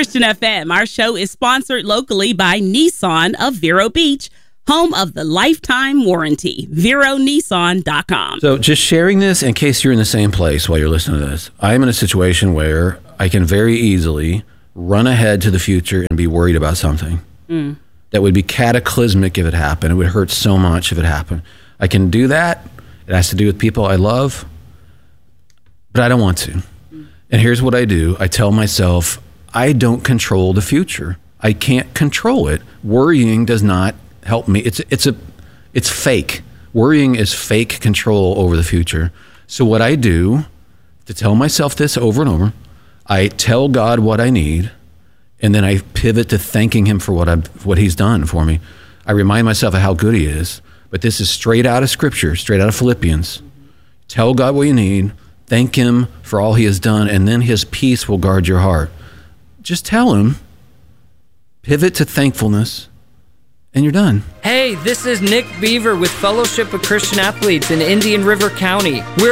Christian FM. Our show is sponsored locally by Nissan of Vero Beach, home of the lifetime warranty. VeroNissan.com. So just sharing this in case you're in the same place while you're listening to this. I am in a situation where I can very easily run ahead to the future and be worried about something that would be cataclysmic if it happened. It would hurt so much if it happened. I can do that. It has to do with people I love, but I don't want to. And here's what I do. I tell myself, I don't control the future. I can't control it. Worrying does not help me. It's fake. Worrying is fake control over the future. So what I do to tell myself this over and over, I tell God what I need, and then I pivot to thanking him for what he's done for me. I remind myself of how good he is. But this is straight out of Scripture, straight out of Philippians. Tell God what you need, thank him for all he has done, and then his peace will guard your heart. Just tell him, pivot to thankfulness, and you're done. Hey, this is Nick Beaver with Fellowship of Christian Athletes in Indian River County. We're